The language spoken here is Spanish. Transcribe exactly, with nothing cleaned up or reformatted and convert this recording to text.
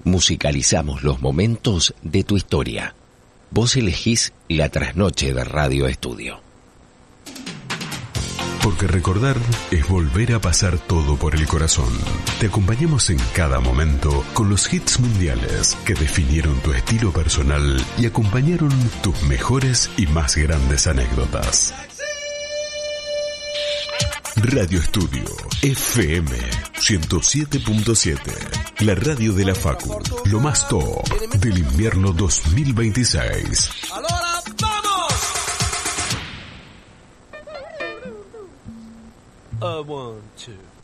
Musicalizamos los momentos de tu historia. Vos elegís la trasnoche de Radio Estudio. Porque recordar es volver a pasar todo por el corazón. Te acompañamos en cada momento con los hits mundiales que definieron tu estilo personal y acompañaron tus mejores y más grandes anécdotas. Radio Estudio F M ciento siete punto siete, la radio de la Facu, lo más top del invierno dos mil veintiséis. ¡Ahora vamos! Uh, one, two.